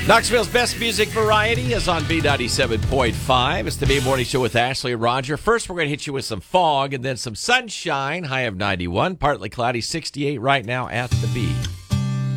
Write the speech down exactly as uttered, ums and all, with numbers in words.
Knoxville's best music variety is on B ninety-seven point five. It's the B Morning Show with Ashley and Roger. First, we're going to hit you with some fog and then some sunshine. High of ninety-one, partly cloudy, sixty-eight right now at the B.